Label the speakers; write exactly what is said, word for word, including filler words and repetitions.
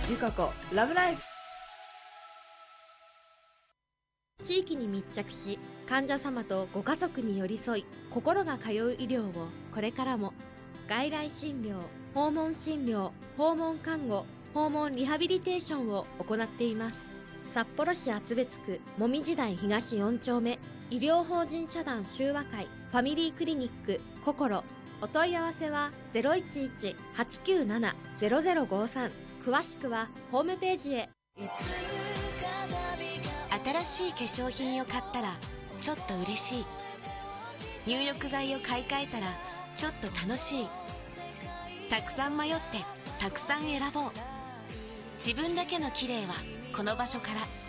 Speaker 1: ゆかこラブライフ。
Speaker 2: 地域に密着し、患者様とご家族に寄り添い、心が通う医療をこれからも。外来診療、訪問診療、訪問看護、訪問リハビリテーションを行っています。札幌市厚別区もみじ台東よん丁目、医療法人社団修和会ファミリークリニックこころ。お問い合わせは ゼロいちいち はちきゅうなな ゼロゼロごさん。詳しくはホームページへ。
Speaker 3: 新しい化粧品を買ったらちょっと嬉しい。入浴剤を買い替えたらちょっと楽しい。たくさん迷ってたくさん選ぼう。自分だけの綺麗はこの場所から。